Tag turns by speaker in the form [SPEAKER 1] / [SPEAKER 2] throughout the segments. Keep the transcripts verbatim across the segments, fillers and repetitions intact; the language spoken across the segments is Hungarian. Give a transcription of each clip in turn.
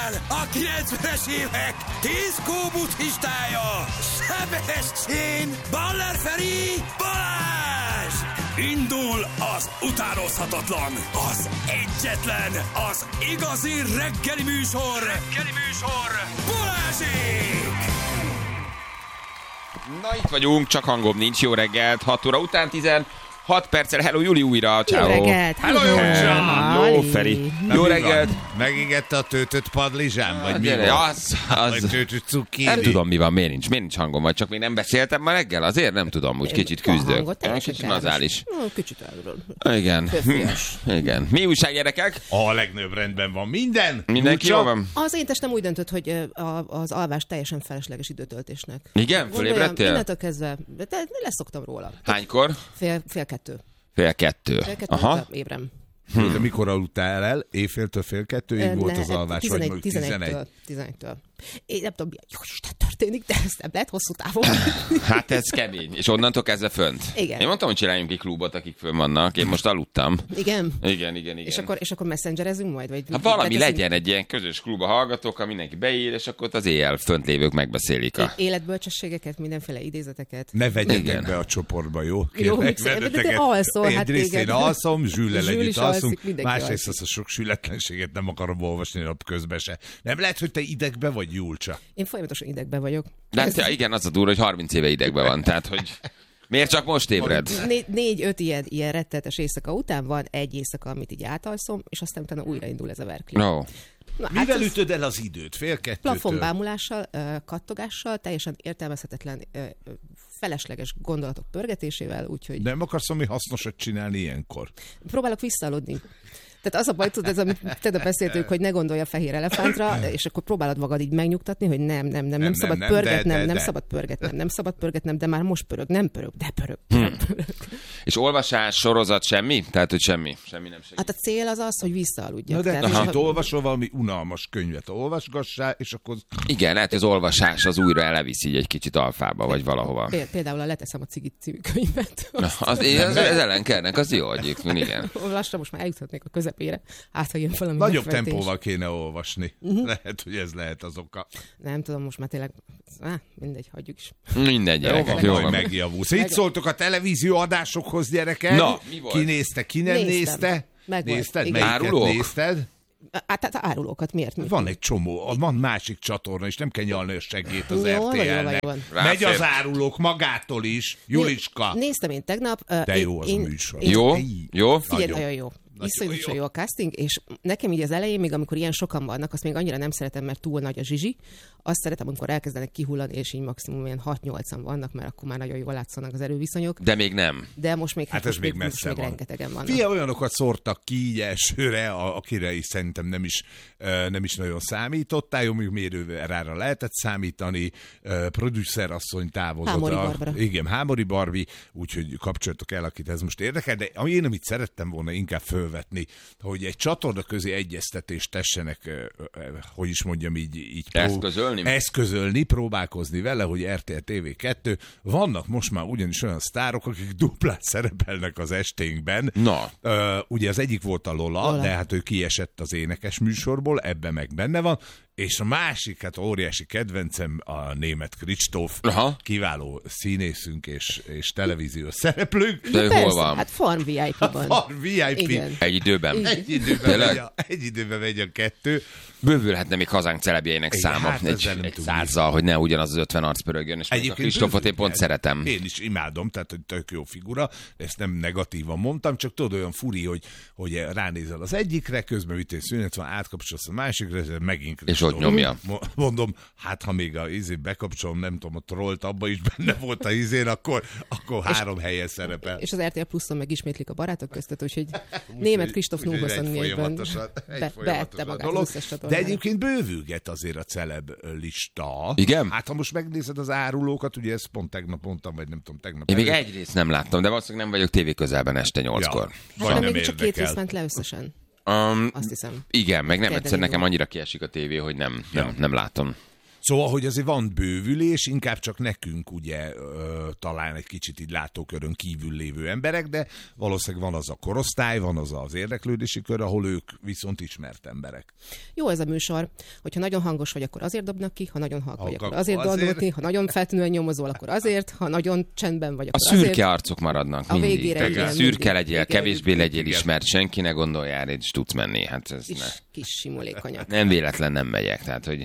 [SPEAKER 1] el a kilencvenes évek tíz kóbuddhistája, Sebestyén Baller Feri Balázs! Indul az utánozhatatlan, az egyetlen, az igazi reggeli műsor, reggeli műsor, Balázsék!
[SPEAKER 2] Na itt vagyunk, csak hangom nincs, jó reggelt, hat óra után tizenhat perccel, hello Juli újra, ciao.
[SPEAKER 3] Jó reggelt,
[SPEAKER 2] hello Juli. Jó Feri, jó reggelt.
[SPEAKER 4] Megégette a töltött padlizsám, vagy mi
[SPEAKER 2] Gyere,
[SPEAKER 4] van?
[SPEAKER 2] az, az,
[SPEAKER 4] Vagy töltött cukkini?
[SPEAKER 2] nem tudom mi van, miért nincs, miért nincs hangom, vagy csak még nem beszéltem ma reggel, azért nem tudom, úgy kicsit küzdök. Kicsit nazális.
[SPEAKER 3] Kicsit elről.
[SPEAKER 2] Igen, igen. Mi újság, gyerekek?
[SPEAKER 4] A legnagyobb rendben van minden.
[SPEAKER 2] Mindenki jól van?
[SPEAKER 3] Az én testem úgy döntött, hogy a, az alvás teljesen felesleges időtöltésnek.
[SPEAKER 2] Igen, fölébredtél?
[SPEAKER 3] Innentől kezdve, de leszoktam róla.
[SPEAKER 2] Hánykor?
[SPEAKER 3] Fél, fél kettő.
[SPEAKER 2] Fél kettő.
[SPEAKER 3] Fél kettő,
[SPEAKER 2] Aha.
[SPEAKER 3] ébrem.
[SPEAKER 4] Hm. De mikor aludtál el? Éjféltől fél kettőig
[SPEAKER 3] Ne,
[SPEAKER 4] volt az alvás, vagy mondjuk
[SPEAKER 3] tizenegy. tizenegytől. Én nem tudom, jó Isten történik, de ez nem lehet hosszú távon.
[SPEAKER 2] Hát ez kemény. És onnantól kezdve fönt.
[SPEAKER 3] Igen.
[SPEAKER 2] Én mondtam, hogy csináljunk egy klubot, akik fönn vannak. Én most aludtam.
[SPEAKER 3] Igen?
[SPEAKER 2] Igen, igen, igen.
[SPEAKER 3] És akkor, és akkor messengerezünk majd? Vagy
[SPEAKER 2] hát valami
[SPEAKER 3] beteszünk?
[SPEAKER 2] legyen egy ilyen közös klub a hallgatókkal, mindenki beír, és akkor az éjjel fönt lévők megbeszélik a...
[SPEAKER 3] Életbölcsességeket, mindenféle idézeteket.
[SPEAKER 4] Ne vegyetek
[SPEAKER 2] Igen.
[SPEAKER 4] be a csoportba, jó?
[SPEAKER 3] Jó,
[SPEAKER 4] Kérlek,
[SPEAKER 3] de- de te
[SPEAKER 4] benneteket.
[SPEAKER 3] alszol, hát
[SPEAKER 4] Egyrészt
[SPEAKER 3] téged.
[SPEAKER 4] én alszom, Zsüllel
[SPEAKER 3] Zsül
[SPEAKER 4] együtt
[SPEAKER 3] is
[SPEAKER 4] alszunk,
[SPEAKER 3] alszik, mindenki
[SPEAKER 4] másrészt
[SPEAKER 3] alszik.
[SPEAKER 4] azt a sok sületlenséget nem akarom olvasni nap közben se. Nem lehet, hogy te idegbe vagy, Julcsa?
[SPEAKER 3] Én folyamatosan idegben vagyok.
[SPEAKER 2] De hát, igen, az a durva, hogy harminc éve idegben van, tehát hogy... Miért csak most ébred?
[SPEAKER 3] Né- négy-öt ilyen, ilyen rettenetes éjszaka után van egy éjszaka, amit így átalszom, és aztán utána újraindul ez a verkli.
[SPEAKER 2] No.
[SPEAKER 3] Na,
[SPEAKER 4] Mivel
[SPEAKER 3] ez
[SPEAKER 4] ütöd el az időt? Fél kettőtől?
[SPEAKER 3] plafonbámulással, ö, kattogással, teljesen értelmezhetetlen, ö, ö, felesleges gondolatok pörgetésével, úgyhogy
[SPEAKER 4] Nem akarsz valami hasznosat csinálni ilyenkor?
[SPEAKER 3] próbálok visszaaludni. Tehát az a baj, tudod, ez amit te beszéltünk, hogy ne gondolj a fehér elefántra, és akkor próbálod magad így megnyugtatni, hogy nem, nem, nem, nem, nem szabad
[SPEAKER 4] nem, de-
[SPEAKER 3] pörgetnem,
[SPEAKER 4] de-
[SPEAKER 3] nem
[SPEAKER 4] de.
[SPEAKER 3] szabad pörgetnem, nem szabad pörgetnem, de már most pörög, nem pörög, de pörög, nem pörög.
[SPEAKER 2] És olvasás, sorozat, semmi? Tehát, hogy semmi. Semmi nem segít.
[SPEAKER 3] Hát a cél az az, hogy visszaaludjak.
[SPEAKER 4] Na de
[SPEAKER 3] Tehát,
[SPEAKER 4] kicsit olvasol valami unalmas könyvet, olvasgassál, és akkor...
[SPEAKER 2] Igen, lehet, hogy az olvasás az újra elevisz így egy kicsit alfába, vagy valahova.
[SPEAKER 3] Péld- Például a Leteszem a cigit című könyvet.
[SPEAKER 2] Na, az, az, az ellenkernek, az jó egyébként, igen.
[SPEAKER 3] Lassan most már eljuthatnék a közepére. Hát, ha jön valami
[SPEAKER 4] Nagyobb
[SPEAKER 3] megfejtés.
[SPEAKER 4] tempóval kéne olvasni. Uh-huh. Lehet, hogy ez lehet az oka.
[SPEAKER 3] Nem tudom, most már tényleg... Á, mindegy, hagyjuk is.
[SPEAKER 2] Mindegy,
[SPEAKER 4] Jó
[SPEAKER 2] gyerekek,
[SPEAKER 4] van,
[SPEAKER 2] jó
[SPEAKER 4] majd
[SPEAKER 2] van.
[SPEAKER 4] megjavulsz. Itt szóltok a televízió adásokhoz, gyerekek.
[SPEAKER 2] Na, mi volt?
[SPEAKER 4] Ki nézte, ki nem
[SPEAKER 3] Néztem.
[SPEAKER 4] nézte?
[SPEAKER 3] Megvolt,
[SPEAKER 4] Nézted?
[SPEAKER 3] igen.
[SPEAKER 4] Melyiket
[SPEAKER 2] Árulók?
[SPEAKER 4] nézted?
[SPEAKER 3] Hát, hát árulókat miért? Mi?
[SPEAKER 4] Van egy csomó, van másik csatorna, és nem kell nyalni a seggét az
[SPEAKER 3] Jól van,
[SPEAKER 4] er té
[SPEAKER 3] jól van,
[SPEAKER 4] el-nek.
[SPEAKER 3] jól van.
[SPEAKER 4] Megy
[SPEAKER 2] Ráfér.
[SPEAKER 4] az árulók magától is. Juliska.
[SPEAKER 3] Néztem én tegnap. ö,
[SPEAKER 4] De
[SPEAKER 3] én-
[SPEAKER 4] jó az a
[SPEAKER 3] én-
[SPEAKER 4] műsor.
[SPEAKER 3] én-
[SPEAKER 2] Jó?
[SPEAKER 4] Ej.
[SPEAKER 2] Jó?
[SPEAKER 3] Figyelj,
[SPEAKER 4] Nagyon.
[SPEAKER 3] nagyon jó. Iszonyatosan
[SPEAKER 4] jó.
[SPEAKER 3] jó a casting, és nekem így az elején, még amikor ilyen sokan vannak, azt még annyira nem szeretem, mert túl nagy a zsizsi. Azt szeretem, amikor elkezdenek kihullani, és így maximum ilyen hat-nyolcan vannak, mert akkor már nagyon jól látszanak az erőviszonyok.
[SPEAKER 2] De még nem.
[SPEAKER 3] De most még,
[SPEAKER 4] Hát ez
[SPEAKER 3] most
[SPEAKER 4] még
[SPEAKER 3] most
[SPEAKER 4] messze
[SPEAKER 3] még
[SPEAKER 4] van.
[SPEAKER 3] rengetegen vannak.
[SPEAKER 4] Fia, olyanokat szórtak ki így elsőre, a- akire is szerintem nem is, ö, nem is nagyon számítottál, jó, még mérőrára lehetett számítani, ö, producer asszony távozott.
[SPEAKER 3] Hámori
[SPEAKER 4] a-
[SPEAKER 3] Barbara.
[SPEAKER 4] Igen, Hámori Barbi, úgyhogy kapcsoljatok el, akit ez most érdekel, de ami én amit szerettem volna inkább fölvetni, hogy egy csatorna közé egyeztetést tessenek, ö, ö, hogy is mondjam így, így pró-
[SPEAKER 2] Eszközölni?
[SPEAKER 4] eszközölni, próbálkozni vele, hogy er té el té vé kettő. Vannak most már ugyanis olyan sztárok, akik duplát szerepelnek az esténkben.
[SPEAKER 2] Na.
[SPEAKER 4] Ö, ugye az egyik volt a Lola,
[SPEAKER 3] Lola.
[SPEAKER 4] de hát ő kiesett az énekes műsorból, ebben meg benne van. És a másik, hát óriási kedvencem a német Kristóf,
[SPEAKER 2] Aha.
[SPEAKER 4] kiváló színészünk és, és televíziós szereplőnk.
[SPEAKER 2] De ő
[SPEAKER 3] Persze,
[SPEAKER 2] hol van?
[SPEAKER 3] hát Farm vé i pé-ban.
[SPEAKER 4] A vé i pé.
[SPEAKER 3] Igen.
[SPEAKER 2] Egy időben.
[SPEAKER 4] Egy időben,
[SPEAKER 2] Tényleg?
[SPEAKER 4] megy a, egy időben megy a kettő.
[SPEAKER 2] Bővülhetne még hazánk celebjeinek
[SPEAKER 4] Igen,
[SPEAKER 2] száma
[SPEAKER 4] hát
[SPEAKER 2] egy,
[SPEAKER 4] ezzel nem
[SPEAKER 2] egy
[SPEAKER 4] tudjuk.
[SPEAKER 2] százzal, hogy ne ugyanaz az ötven arc pörögjön, és mondjuk a Kristófot én pont
[SPEAKER 4] bővülhet.
[SPEAKER 2] szeretem.
[SPEAKER 4] Én is imádom, tehát hogy tök jó figura, ezt nem negatívan mondtam, csak tudod, olyan furi, hogy, hogy ránézel az egyikre, közben ütén szünet van, átkapcsolsz a másikra, és megint
[SPEAKER 2] És ott nyomja.
[SPEAKER 4] Mo- Mondom, hát ha még a izét bekapcsolom, nem tudom, a trollt abba is benne volt a izén, akkor, akkor három helyen szerepel.
[SPEAKER 3] És az er té el Pluszon megismétlik a barátok között, úgyhogy német Kristóf
[SPEAKER 4] Úgyhogy
[SPEAKER 3] nulla
[SPEAKER 4] egy
[SPEAKER 3] huszonnégyben
[SPEAKER 4] folyamatosan- egy
[SPEAKER 3] be,
[SPEAKER 4] folyamatos
[SPEAKER 3] beette
[SPEAKER 4] a
[SPEAKER 3] magát
[SPEAKER 4] dolog.
[SPEAKER 3] az összes
[SPEAKER 4] De
[SPEAKER 3] csatornára.
[SPEAKER 4] egyébként bővülget azért a celeb lista.
[SPEAKER 2] Igen?
[SPEAKER 4] Hát ha most megnézed az árulókat, ugye ezt pont tegnap mondtam, vagy nem tudom, tegnap
[SPEAKER 2] Én még
[SPEAKER 4] előtt.
[SPEAKER 2] egyrészt nem láttam, de valószínűleg nem vagyok tévé közelben este nyolckor.
[SPEAKER 4] Ja.
[SPEAKER 3] Hát
[SPEAKER 4] Vagy
[SPEAKER 3] de
[SPEAKER 4] nem
[SPEAKER 3] még csak két
[SPEAKER 4] érdekel.
[SPEAKER 3] rész ment le összesen.
[SPEAKER 2] Um,
[SPEAKER 3] Azt hiszem.
[SPEAKER 2] igen, meg nem
[SPEAKER 3] Kedden
[SPEAKER 2] egyszer nekem
[SPEAKER 3] indul.
[SPEAKER 2] annyira kiesik a tévé, hogy nem, nem, nem látom.
[SPEAKER 4] Szóval, hogy azért van bővülés, inkább csak nekünk ugye ö, talán egy kicsit így látókörön kívül lévő emberek, de valószínűleg van az a korosztály, van az az érdeklődési kör, ahol ők viszont ismert emberek.
[SPEAKER 3] Jó ez a műsor, hogyha nagyon hangos vagy, akkor azért dobnak ki, ha nagyon halk vagy, akkor azért
[SPEAKER 4] azért...
[SPEAKER 3] dolgozni, ha nagyon feltűnően nyomozol, akkor azért, ha nagyon csendben vagy, akkor
[SPEAKER 2] a szürke
[SPEAKER 3] azért.
[SPEAKER 2] arcok maradnak
[SPEAKER 3] A
[SPEAKER 2] mindig.
[SPEAKER 3] végére igen,
[SPEAKER 2] Szürke
[SPEAKER 3] mindig.
[SPEAKER 2] legyél,
[SPEAKER 3] Igen,
[SPEAKER 2] kevésbé
[SPEAKER 3] igen.
[SPEAKER 2] legyél ismert, senki ne gondoljál, és tudsz menni. Hát ez
[SPEAKER 3] Kis,
[SPEAKER 2] ne.
[SPEAKER 3] kis simulékonyak.
[SPEAKER 2] Nem véletlen nem megyek, tehát hogy...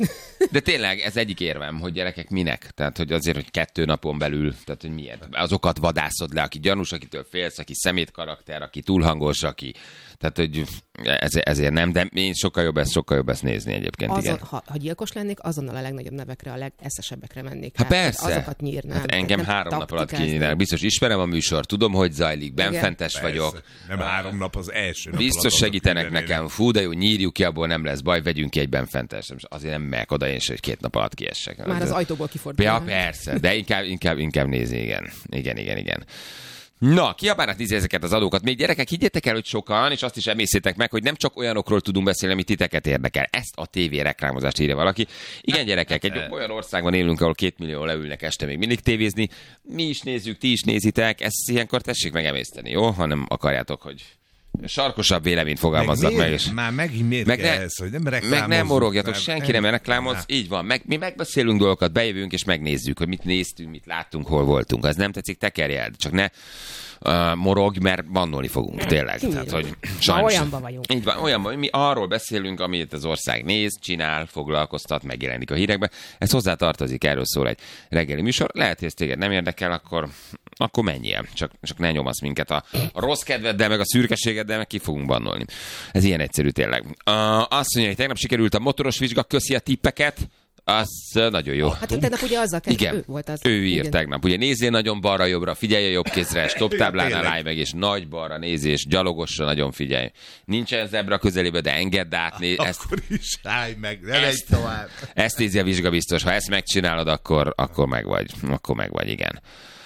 [SPEAKER 2] De tényleg ez egyik érvem, hogy gyerekek minek? Tehát, hogy azért, hogy kettő napon belül, tehát, hogy miért? Azokat vadászod le, aki gyanús, akitől félsz, aki szemét karakter, aki túlhangos, aki... Tehát, hogy ez, ezért nem, de én sokkal jobb ezt, sokkal jobb ezt nézni egyébként,
[SPEAKER 3] Azon,
[SPEAKER 2] igen.
[SPEAKER 3] ha, ha gyilkos lennék, azonnal a legnagyobb nevekre, a legeszesebbekre mennék.
[SPEAKER 2] Hát persze.
[SPEAKER 3] Azokat nyírnám.
[SPEAKER 2] Hát engem
[SPEAKER 3] nem
[SPEAKER 2] három nap alatt
[SPEAKER 3] taktikázni.
[SPEAKER 2] kinyírnak. Biztos ismerem a műsor, tudom, hogy zajlik, benfentes
[SPEAKER 4] Persze.
[SPEAKER 2] vagyok.
[SPEAKER 4] Nem három nap, az első nap.
[SPEAKER 2] Biztos
[SPEAKER 4] alatt
[SPEAKER 2] segítenek
[SPEAKER 4] mindenére.
[SPEAKER 2] nekem. Fú, de jó, nyírjuk ki, abból nem lesz baj, vegyünk ki egy benfentes. Azért nem megyek oda én, hogy két nap alatt kiessek.
[SPEAKER 3] Már az ajtóból kifordul.
[SPEAKER 2] Ja, persze, de inkább, inkább, inkább nézni, igen. Igen, igen, igen. Na, kiabálnak nézni ezeket az adókat. Még gyerekek, higgyetek el, hogy sokan, és azt is emészétek meg, hogy nem csak olyanokról tudunk beszélni, ami titeket érdekel. Ezt a tévé reklámozást írja valaki. Igen, gyerekek, egy olyan országban élünk, ahol két millió leülnek este még mindig tévézni. Mi is nézzük, ti is nézitek. Ezt ilyenkor tessék meg emészteni, jó? Ha nem akarjátok, hogy sarkosabb véleményt fogalmazzak meg. meg
[SPEAKER 4] miért?
[SPEAKER 2] és...
[SPEAKER 4] Már megint miért
[SPEAKER 2] meg
[SPEAKER 4] kell
[SPEAKER 2] ne,
[SPEAKER 4] ez, hogy nem
[SPEAKER 2] meg nem morogjatok, senki nem reklámoz. Így van, meg, mi megbeszélünk dolgokat, bejövünk és megnézzük, hogy mit néztünk, mit láttunk, hol voltunk. Az nem tetszik, tekerj el, csak ne uh, morogj, mert bannolni fogunk, tényleg. Tehát, hogy sajnos,
[SPEAKER 3] olyanban vagyunk.
[SPEAKER 2] Így van, olyanban, mi arról beszélünk, amit az ország néz, csinál, foglalkoztat, megjelenik a hírekben. Ez hozzá tartozik, erről szól egy reggeli műsor. Lehet, hogy ez téged nem érdekel, akkor akkor menjél. Csak, csak ne nyomasz minket a, a rossz kedveddel, meg a szürkeségeddel, meg ki fogunk bannolni. Ez ilyen egyszerű tényleg. Uh, azt mondja, hogy tegnap sikerült a motoros vizsga, köszi a tippeket. Az nagyon jó.
[SPEAKER 3] Hát tegnap ugye azzal kezd,
[SPEAKER 2] Igen,
[SPEAKER 3] ő volt az.
[SPEAKER 2] ő ír
[SPEAKER 3] Igen.
[SPEAKER 2] tegnap. Ugye nézzél nagyon balra-jobbra, figyelj a jobb kézre, stop táblánál állj meg, és nagy balra nézés, gyalogosra nagyon figyelj. Nincsen zebra közelébe, de engedd át. Né- ezt,
[SPEAKER 4] Akkor is állj meg, ne megy
[SPEAKER 2] ezt-
[SPEAKER 4] tovább.
[SPEAKER 2] ezt nézi a vizsga biztos. Ha ezt megcsinálod, akkor, akkor megvagy. Akkor megvagy, igen.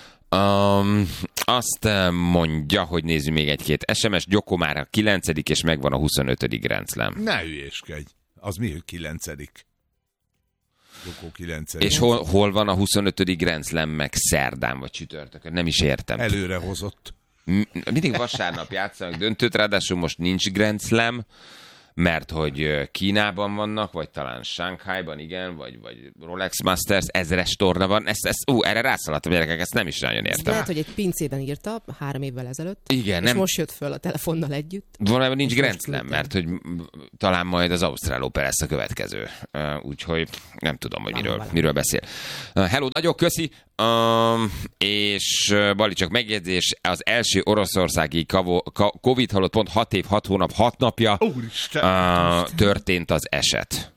[SPEAKER 2] Um, azt eh, mondja, hogy nézzük még egy-két es em es. Gyoko már a kilencedik és megvan a huszonötödik Grand Slam.
[SPEAKER 4] Ne hülyéskedj. Az mi, hogy kilencedik? Gyokó kilencedik.
[SPEAKER 2] És hol, hol van a huszonötödik Grand Slam meg szerdán vagy csütörtökön? Nem is értem.
[SPEAKER 4] Előre hozott.
[SPEAKER 2] M- mindig vasárnap játszanak döntőt, ráadásul most nincs Grand Slam, mert hogy Kínában vannak, vagy talán Shanghaiban, igen, vagy, vagy Rolex Masters, ezres torna van. Ezt, ezt, ú, erre rászaladtam, gyerekek, ezt nem is nagyon értem.
[SPEAKER 3] Lehet, hogy egy pincében írta három évvel ezelőtt,
[SPEAKER 2] Igen,
[SPEAKER 3] és
[SPEAKER 2] nem,
[SPEAKER 3] most jött föl a telefonnal együtt.
[SPEAKER 2] valójában nincs
[SPEAKER 3] és
[SPEAKER 2] Grand
[SPEAKER 3] most
[SPEAKER 2] Slam,
[SPEAKER 3] küldtem.
[SPEAKER 2] mert hogy m- talán majd az Ausztrál Open lesz a következő. Uh, úgyhogy nem tudom, hogy
[SPEAKER 3] Van
[SPEAKER 2] miről,
[SPEAKER 3] valami.
[SPEAKER 2] miről beszél. Uh, hello, nagyon köszi. Um, és uh, Bali, csak megjegyzés, az első oroszországi kavo- ka- Covid halott pont hat év, hat hónap, hat napja
[SPEAKER 4] Úristen.
[SPEAKER 2] uh, történt az eset.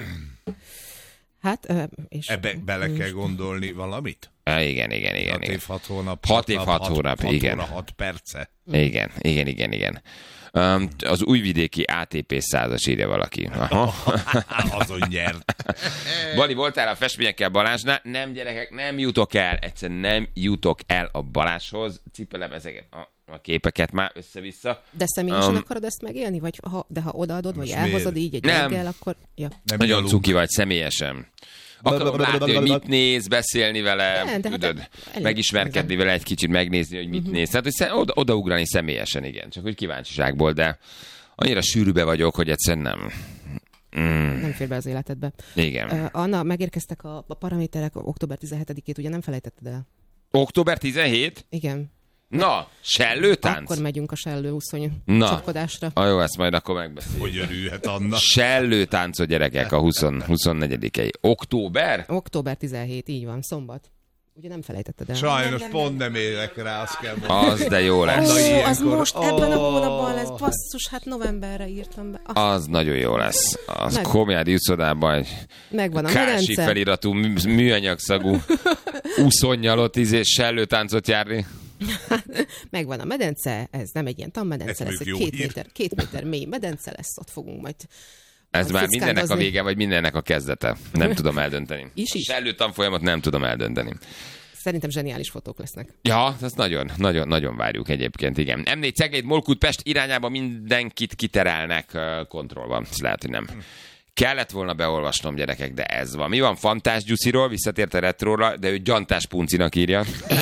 [SPEAKER 3] Hát, ö, és...
[SPEAKER 4] Ebbe bele kell gondolni valamit?
[SPEAKER 2] Uh, igen, igen, igen.
[SPEAKER 4] Hat
[SPEAKER 2] igen.
[SPEAKER 4] év, hat hónap.
[SPEAKER 2] Hat év,
[SPEAKER 4] nap,
[SPEAKER 2] hat hónap,
[SPEAKER 4] hat
[SPEAKER 2] igen.
[SPEAKER 4] óra, hat perce.
[SPEAKER 2] Igen, igen, igen, igen. Um, az újvidéki á té pé százas írja valaki. Aha.
[SPEAKER 4] Azon nyert.
[SPEAKER 2] Bali, voltál a festményekkel Balázsnál? Nem, gyerekek, nem jutok el. Egyszerűen nem jutok el a Balázshoz. Cipelem ezeket a, a képeket már össze-vissza.
[SPEAKER 3] De személyesen
[SPEAKER 2] Um,
[SPEAKER 3] akarod ezt megélni? Vagy ha, de ha odaadod, vagy
[SPEAKER 4] Most
[SPEAKER 3] elhozod
[SPEAKER 4] miért?
[SPEAKER 3] így egy
[SPEAKER 2] Nem.
[SPEAKER 3] reggel, akkor... Ja.
[SPEAKER 4] Nem
[SPEAKER 2] Nagyon
[SPEAKER 4] gyalog.
[SPEAKER 2] cuki vagy személyesen. Akarom látni, hogy mit néz, beszélni vele,
[SPEAKER 3] Nem, de hát
[SPEAKER 2] tudod,
[SPEAKER 3] elég-
[SPEAKER 2] megismerkedni vele egy kicsit, megnézni, hogy mit
[SPEAKER 3] Mhm.
[SPEAKER 2] néz. Tehát, hogy szem- oda, odaugrani személyesen, igen. Csak hogy kíváncsiságból, de annyira sűrűbe vagyok, hogy egyszerűen nem. Mm,
[SPEAKER 3] Nem fér be az életedbe.
[SPEAKER 2] igen.
[SPEAKER 3] Uh, Anna, megérkeztek a, a paraméterek október tizenhetedikét, ugye nem felejtetted el?
[SPEAKER 2] október tizenhetedike?
[SPEAKER 3] Igen.
[SPEAKER 2] Na, sellőtánc?
[SPEAKER 3] Akkor megyünk a sellő úszony
[SPEAKER 2] Na.
[SPEAKER 3] csapkodásra.
[SPEAKER 2] Ah, jó, ezt majd akkor megbeszéljük.
[SPEAKER 4] Hogy örülhet Anna?
[SPEAKER 2] Sellőtáncot, gyerekek, a húsz, huszonnegyedikei. Október?
[SPEAKER 3] október tizenhetedike, így van, szombat. Ugye nem felejtetted el?
[SPEAKER 4] Sajnos pont nem élek rá, azt kell mondani.
[SPEAKER 2] Az, de jó lesz.
[SPEAKER 3] Ó, az
[SPEAKER 4] ilyenkor-
[SPEAKER 3] most ebben a
[SPEAKER 4] Ó.
[SPEAKER 3] hónapban lesz, basszus, hát novemberre írtam be. Ah,
[SPEAKER 2] Az nagyon jó lesz. Az
[SPEAKER 3] Meg-
[SPEAKER 2] komjádi úszodában egy
[SPEAKER 3] megvan a
[SPEAKER 2] kási
[SPEAKER 3] medence.
[SPEAKER 2] feliratú, mű- műanyagszagú úszonnyalott ízés sellőtáncot járni.
[SPEAKER 3] Megvan a medence, ez nem egy ilyen tanmedence
[SPEAKER 4] Ez
[SPEAKER 3] lesz, egy
[SPEAKER 4] még jó
[SPEAKER 3] két
[SPEAKER 4] hír.
[SPEAKER 3] méter, két méter mély medence lesz, ott fogunk majd
[SPEAKER 2] Ez
[SPEAKER 3] majd
[SPEAKER 2] már mindennek a
[SPEAKER 3] fickándozni.
[SPEAKER 2] vége, vagy mindennek a kezdete. Nem tudom eldönteni.
[SPEAKER 3] Is is.
[SPEAKER 2] A sellőtanfolyamat nem tudom eldönteni.
[SPEAKER 3] Szerintem zseniális fotók lesznek.
[SPEAKER 2] Ja, ezt nagyon, nagyon, nagyon várjuk egyébként, igen. em négy Cegléd, Molkút, Pest irányába mindenkit kiterelnek uh, kontrollban. Ez lehet, hogy nem Kellett volna beolvasnom, gyerekek, de ez van. Mi van Fantás Gyusziról, visszatért a retróra, de ő Gyantás Puncinak írja.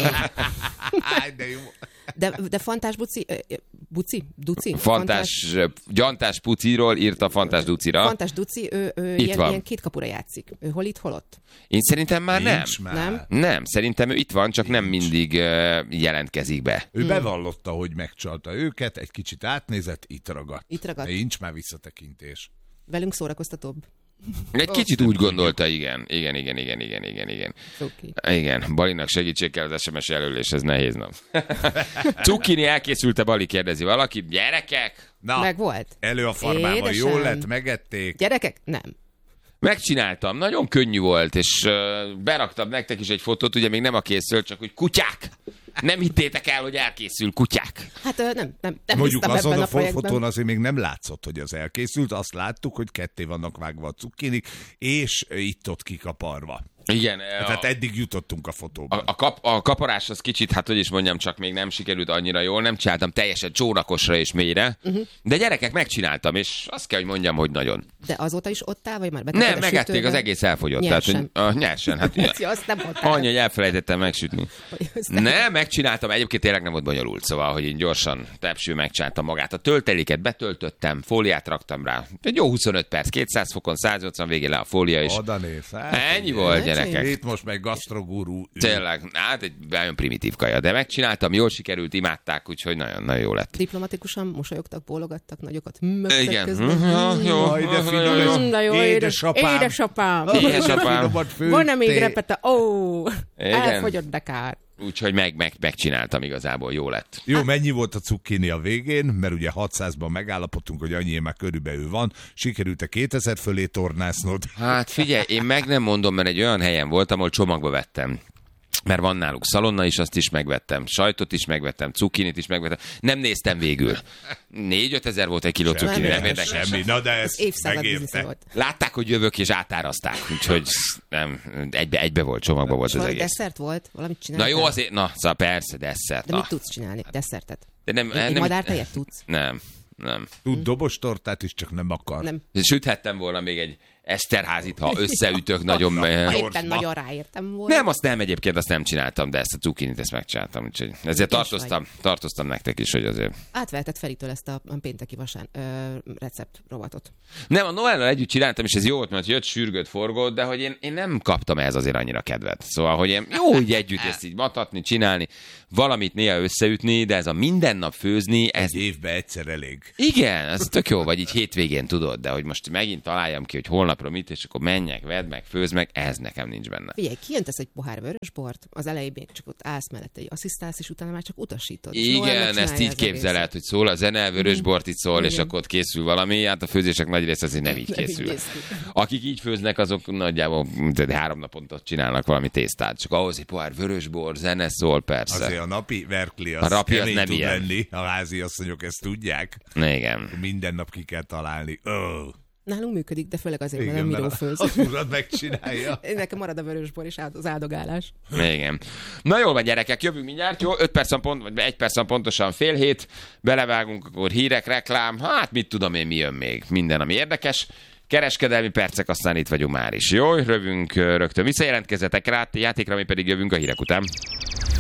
[SPEAKER 4] De jó.
[SPEAKER 3] De, de Fantás Buci, Buci, Duci?
[SPEAKER 2] Fantás, Gyantás Puciról írta Fantás Ducira.
[SPEAKER 3] Fantás Duci, ő, ő ilyen, ilyen két kapura játszik. Ő hol itt, hol ott?
[SPEAKER 2] Én szerintem már
[SPEAKER 4] Nincs
[SPEAKER 2] nem.
[SPEAKER 4] már.
[SPEAKER 3] Nem?
[SPEAKER 2] Nem, szerintem ő itt van, csak Nincs. nem mindig uh, jelentkezik be.
[SPEAKER 4] Ő bevallotta, hogy megcsalta őket, egy kicsit átnézett, itt ragadt.
[SPEAKER 3] Itt ragadt.
[SPEAKER 4] De nincs már visszatekintés.
[SPEAKER 3] Velünk szórakoztatóbb.
[SPEAKER 2] Egy kicsit úgy gondolta, igen. Igen, igen, igen, igen, igen, igen.
[SPEAKER 3] Okay.
[SPEAKER 2] Igen, Balinak segítség kell az es em es jelölés, ez nehéz nap. Cukkini elkészült-e, Bali, kérdezi valaki. Gyerekek!
[SPEAKER 4] Na,
[SPEAKER 3] meg volt.
[SPEAKER 4] Elő a farmában,
[SPEAKER 3] Édesem.
[SPEAKER 4] jól lett, megették.
[SPEAKER 3] Gyerekek? Nem.
[SPEAKER 2] Megcsináltam, nagyon könnyű volt, és uh, beraktam nektek is egy fotót, ugye még nem a készült, csak hogy kutyák! Nem hittétek el, hogy elkészül, kutyák!
[SPEAKER 3] Hát nem, nem, nem
[SPEAKER 4] Mondjuk
[SPEAKER 3] hiszem
[SPEAKER 4] azon
[SPEAKER 3] ebben
[SPEAKER 4] a
[SPEAKER 3] a projektben.
[SPEAKER 4] fotón azért még nem látszott, hogy az elkészült, azt láttuk, hogy ketté vannak vágva a cukkinik, és itt-ott kikaparva.
[SPEAKER 2] Igen.
[SPEAKER 4] Tehát
[SPEAKER 2] a,
[SPEAKER 4] eddig jutottunk a fotóban.
[SPEAKER 2] a, a, kap, a kaparás az kicsit, hát hogy is mondjam, csak még nem sikerült annyira jól, nem csináltam teljesen csónakosra és mélyre, uh-huh. de gyerekek, megcsináltam, és azt kell, hogy mondjam, hogy nagyon.
[SPEAKER 3] De azóta is ott áll, vagy már
[SPEAKER 2] Nem,
[SPEAKER 3] betetted a
[SPEAKER 2] megették,
[SPEAKER 3] sütőbe?
[SPEAKER 2] az egész elfogyott.
[SPEAKER 3] Nyersen.
[SPEAKER 2] Tehát, hogy, a, nyersen, hát
[SPEAKER 3] Ja, azt nem mondtál.
[SPEAKER 2] annyi, hogy elfelejtettem megsütni.
[SPEAKER 3] Hogy azt nem-
[SPEAKER 2] Nem, megcsináltam, egyébként tényleg nem volt bonyolult, szóval, hogy én gyorsan tepső megcsináltam magát. A tölteléket betöltöttem, fóliát raktam rá. Egy jó huszonöt perc, kétszáz fokon, száznyolcvan végén le a fólia, és
[SPEAKER 4] Oda néz. Hát,
[SPEAKER 2] ennyi volt,
[SPEAKER 3] Ennyi?
[SPEAKER 2] gyerekek.
[SPEAKER 4] Itt most meg gasztrogurú. ül.
[SPEAKER 2] Tényleg, hát egy nagyon primitív kaja, de megcsináltam, jól sikerült, imádták, úgyhogy nagyon-nagyon jó lett.
[SPEAKER 3] Diplomatikusan mosolyogtak, bólogattak nagyokat. Mögtek
[SPEAKER 2] Igen.
[SPEAKER 3] közben.
[SPEAKER 2] Mhm, jó,
[SPEAKER 4] Jaj, de
[SPEAKER 2] jó,
[SPEAKER 4] finom
[SPEAKER 2] jó, jó.
[SPEAKER 4] ez.
[SPEAKER 3] Mm, de jó,
[SPEAKER 4] Édesapám.
[SPEAKER 3] Édesapám.
[SPEAKER 2] Édesapám.
[SPEAKER 4] Finomat főttél.
[SPEAKER 3] Van-e még repete? Ó,
[SPEAKER 2] Igen.
[SPEAKER 3] elfogyott, de kár.
[SPEAKER 2] Úgyhogy meg, meg, megcsináltam igazából, jó lett.
[SPEAKER 4] Jó, mennyi volt a cukkini a végén, mert ugye hatszázban megállapodtunk, hogy annyi már körülbelül van. Sikerült-e kétezer fölé tornásznod?
[SPEAKER 2] Hát figyelj, én meg nem mondom, mert egy olyan helyen voltam, ahol csomagba vettem. Mert van náluk szalonna is, azt is megvettem, sajtot is megvettem, cukkinit is megvettem. Nem néztem végül. Négy-öt ezer volt egy kiló cukkini, nem érdekel.
[SPEAKER 4] Semmi, na de ez
[SPEAKER 3] Az évszázad biznisze
[SPEAKER 4] megérte.
[SPEAKER 3] volt.
[SPEAKER 2] Látták, hogy jövök, és átárazták. Úgyhogy nem, egybe, egybe volt, csomagba volt
[SPEAKER 3] És
[SPEAKER 2] az
[SPEAKER 3] valami
[SPEAKER 2] egész.
[SPEAKER 3] desszert volt? Valamit
[SPEAKER 2] Na
[SPEAKER 3] csináltál?
[SPEAKER 2] jó, azért, na, szóval persze, desszert.
[SPEAKER 3] De
[SPEAKER 2] Na.
[SPEAKER 3] mit tudsz csinálni? Desszertet?
[SPEAKER 2] De nem,
[SPEAKER 3] Egy
[SPEAKER 2] nem,
[SPEAKER 3] madártejet tudsz?
[SPEAKER 2] Nem, nem.
[SPEAKER 4] Tud dobostortát is, csak nem akar.
[SPEAKER 3] Nem.
[SPEAKER 2] Süthettem volna még egy Eszterházit, ha összeütök nagyon...
[SPEAKER 3] Ha
[SPEAKER 2] eh,
[SPEAKER 3] éppen
[SPEAKER 4] Gyorsba.
[SPEAKER 3] nagyon ráértem volna.
[SPEAKER 2] Nem, azt nem egyébként, azt nem csináltam, de ezt a cukkinit, ezt megcsináltam. Úgyhogy ezért
[SPEAKER 3] Ügyes
[SPEAKER 2] tartoztam, tartoztam nektek is, hogy azért...
[SPEAKER 3] Átvehetett Feritől ezt a a pénteki vasán ö, recept rovatot.
[SPEAKER 2] Nem, a Noellal együtt csináltam, és ez jó volt, mert jött, sürgött, forgott, de hogy én, én nem kaptam ehhez azért annyira kedvet. Szóval, hogy én jó, hogy együtt ezt így matatni, csinálni, valamit néha összeütni, de ez a mindennap főzni, ez...
[SPEAKER 4] Egy évben egyszer elég.
[SPEAKER 2] Igen, ez tök jó, vagy így hétvégén tudod, de hogy most megint találjam ki, hogy holnapra mit, és akkor menjek, vedd meg, főzd meg, ez nekem nincs benne.
[SPEAKER 3] Figyelj, kijöntesz egy pohár vörösbort, az elején még csak ott állsz mellette, egy asszisztálsz, és utána már csak utasítod. És Noel
[SPEAKER 2] Igen,
[SPEAKER 3] megcsinálja
[SPEAKER 2] ezt így
[SPEAKER 3] az
[SPEAKER 2] képzeled, hogy szól a zene, vörösbort itt szól, és
[SPEAKER 3] Igen.
[SPEAKER 2] akkor ott készül valami, hát a főzések nagy része azért nem így
[SPEAKER 3] Nem így
[SPEAKER 2] készül.
[SPEAKER 3] készül.
[SPEAKER 2] Akik így főznek, azok nagyjából mint három naponta csinálnak valami tésztát, csak ahhoz egy pohár vörösbor, zene szól, persze.
[SPEAKER 4] Azért a napi verkli
[SPEAKER 2] A
[SPEAKER 4] az
[SPEAKER 2] napi az
[SPEAKER 4] kemény
[SPEAKER 2] nem
[SPEAKER 4] tud
[SPEAKER 2] ilyen.
[SPEAKER 4] lenni. A házi asszonyok ezt tudják.
[SPEAKER 2] Igen.
[SPEAKER 4] Minden nap ki kell találni. Oh.
[SPEAKER 3] Nálunk működik, de főleg azért, mert
[SPEAKER 4] Igen,
[SPEAKER 3] nem Miró
[SPEAKER 4] mert
[SPEAKER 3] főz.
[SPEAKER 4] az urad megcsinálja.
[SPEAKER 3] Nekem marad a vörösbor és áld- az áldogálás.
[SPEAKER 2] Igen. Na jól van, gyerekek, jövünk mindjárt, jó? öt percen pont, vagy egy percen pontosan fél hét, belevágunk, akkor hírek, reklám, hát mit tudom én, mi jön még, minden, ami érdekes. Kereskedelmi percek, aztán itt vagyunk már is. Jó, rövünk rögtön visszajelentkezzetek rá, játékra, mi pedig jövünk a hírek után.